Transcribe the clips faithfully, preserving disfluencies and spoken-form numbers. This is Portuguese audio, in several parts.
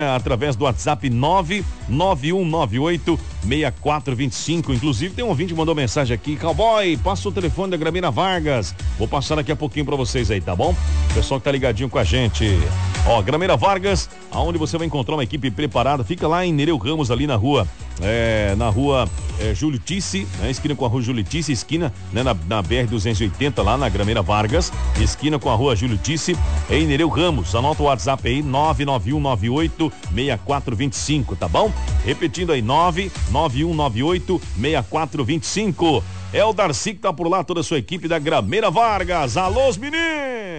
através do WhatsApp nove nove um nove oito seis quatro dois cinco. Inclusive tem um ouvinte que mandou mensagem aqui: cowboy, passa o telefone da Grameira Vargas. Vou passar daqui a pouquinho pra vocês aí, tá bom? O pessoal que tá ligadinho com a gente. Ó, Grameira Vargas, aonde você vai encontrar uma equipe preparada, fica lá em Nereu Ramos, ali na rua, é, na rua é, Júlio Tice, né? Esquina com a rua Júlio Tice, esquina, né? Na, na B R duzentos e oitenta, lá na Grameira Vargas, esquina com a rua Júlio Tice, em Nereu Ramos. Anota o WhatsApp aí, nove nove um nove oito seis quatro dois cinco, tá bom? Repetindo aí, nove nove um nove oito seis quatro dois cinco. É o Darcy que tá por lá, toda a sua equipe da Grameira Vargas. Alô, os meninos!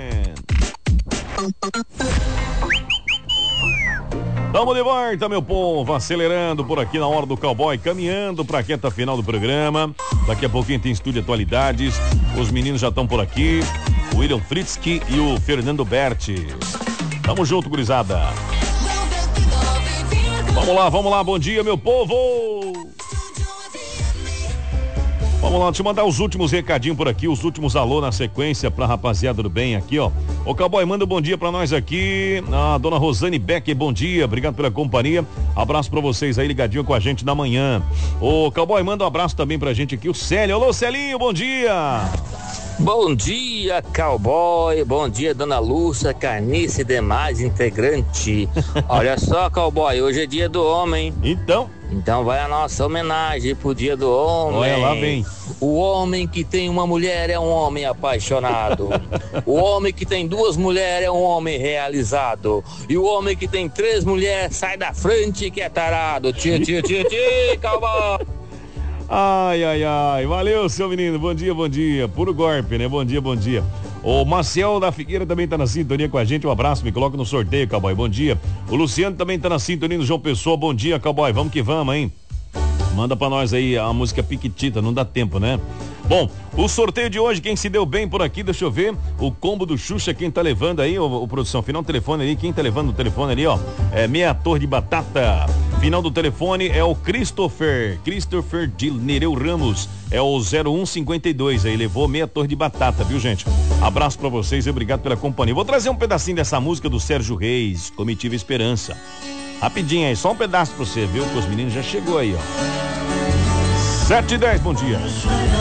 Tamo de volta, meu povo, acelerando por aqui na hora do cowboy, caminhando pra reta final do programa. Daqui a pouquinho tem Estúdio Atualidades. Os meninos já estão por aqui, o William Fritzky e o Fernando Berti. Tamo junto, gurizada. Vamos lá, vamos lá, bom dia, meu povo. Vamos lá, deixa eu mandar os últimos recadinhos por aqui, os últimos alô na sequência pra rapaziada do bem aqui, ó. Ô, cowboy, manda um bom dia pra nós aqui. A dona Rosane Becker, bom dia, obrigado pela companhia. Abraço pra vocês aí, ligadinho com a gente na manhã. Ô, cowboy, manda um abraço também pra gente aqui, o Célio. Alô, Celinho, bom dia. Bom dia, cowboy. Bom dia, dona Lúcia, carniça e demais integrante. Olha só, cowboy, hoje é dia do homem. Então? Então vai a nossa homenagem pro dia do homem. Olha lá, vem. O homem que tem uma mulher é um homem apaixonado. O homem que tem duas mulheres é um homem realizado. E o homem que tem três mulheres sai da frente que é tarado. Tia, tia, tia, tia, cowboy. Ai, ai, ai, valeu, seu menino, bom dia, bom dia, puro golpe, né, bom dia, bom dia. O Marcel da Figueira também tá na sintonia com a gente, um abraço, me coloca no sorteio, cowboy, bom dia. O Luciano também tá na sintonia no João Pessoa, bom dia, cowboy, vamos que vamos, hein. Manda pra nós aí a música Piquitita, não dá tempo, né? Bom, o sorteio de hoje, quem se deu bem por aqui, deixa eu ver, o combo do Xuxa, quem tá levando aí, o, o produção, final do telefone ali, quem tá levando o telefone ali, ó, é meia torre de batata, final do telefone é o Christopher, Christopher de Nereu Ramos, é o zero um cinquenta e dois, aí levou meia torre de batata, viu, gente? Abraço pra vocês e obrigado pela companhia. Vou trazer um pedacinho dessa música do Sérgio Reis, Comitiva Esperança. Rapidinho aí, só um pedaço pra você, viu? Que os meninos já chegou aí, ó. sete e dez, bom dia.